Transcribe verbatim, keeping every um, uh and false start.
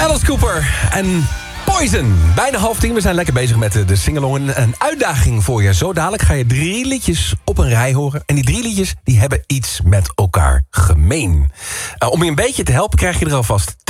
Alice Cooper en Poison. Bijna half tien, we zijn lekker bezig met de singalongen. Een uitdaging voor je. Zo dadelijk ga je drie liedjes op een rij horen. En die drie liedjes die hebben iets met elkaar gemeen. Uh, om je een beetje te helpen krijg je er alvast